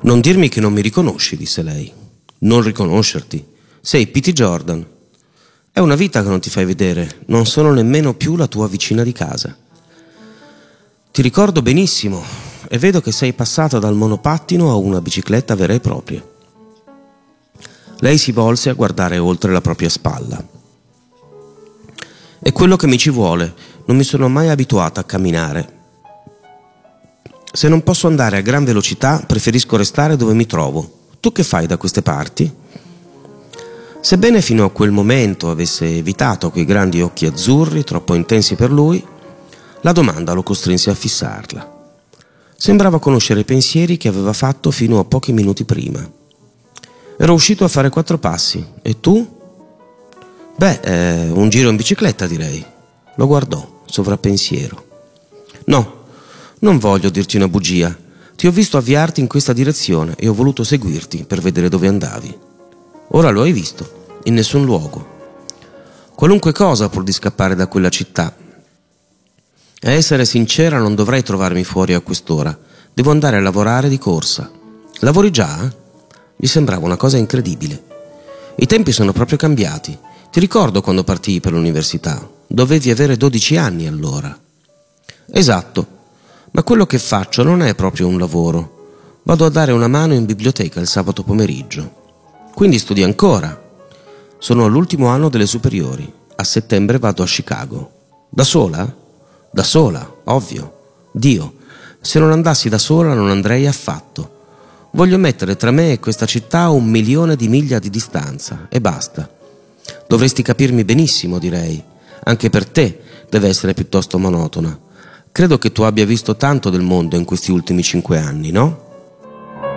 Non dirmi che non mi riconosci, disse lei. Non riconoscerti. Sei P.T. Jordan. È una vita che non ti fai vedere, non sono nemmeno più la tua vicina di casa. Ti ricordo benissimo e vedo che sei passata dal monopattino a una bicicletta vera e propria. Lei si volse a guardare oltre la propria spalla. È quello che mi ci vuole, non mi sono mai abituata a camminare. Se non posso andare a gran velocità, preferisco restare dove mi trovo. Tu che fai da queste parti? Sebbene fino a quel momento avesse evitato quei grandi occhi azzurri troppo intensi per lui, la domanda lo costrinse a fissarla. Sembrava conoscere i pensieri che aveva fatto fino a pochi minuti prima. Ero uscito a fare 4 passi. E tu? Un giro in bicicletta, direi. Lo guardò, sovrappensiero. No, non voglio dirti una bugia. Ti ho visto avviarti in questa direzione e ho voluto seguirti per vedere dove andavi. Ora lo hai visto, in nessun luogo. Qualunque cosa pur di scappare da quella città. A essere sincera, non dovrei trovarmi fuori a quest'ora. Devo andare a lavorare di corsa. Lavori già? Gli sembrava una cosa incredibile. I tempi sono proprio cambiati. Ti ricordo quando partii per l'università. Dovevi avere 12 anni allora. Esatto. Ma quello che faccio non è proprio un lavoro. Vado a dare una mano in biblioteca il sabato pomeriggio. Quindi studi ancora. Sono all'ultimo anno delle superiori. A settembre vado a Chicago. Da sola? Da sola, ovvio. Dio, se non andassi da sola non andrei affatto. Voglio mettere tra me e questa città 1 milione di miglia di distanza e basta. Dovresti capirmi benissimo, direi. Anche per te deve essere piuttosto monotona. Credo che tu abbia visto tanto del mondo in questi ultimi 5 anni, no?